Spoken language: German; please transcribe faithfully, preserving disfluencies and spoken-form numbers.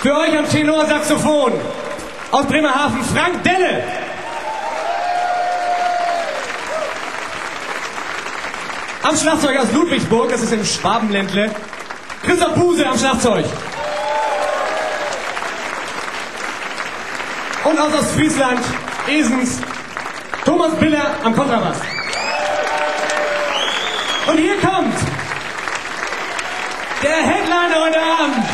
Für euch am Tenorsaxophon aus Bremerhaven Frank Delle. Am Schlagzeug aus Ludwigsburg, das ist im Schwabenländle, Christoph Buse am Schlagzeug. Und aus Ostfriesland, Esens, Thomas Biller am Kontrabass. Und hier kommt der Headliner heute Abend.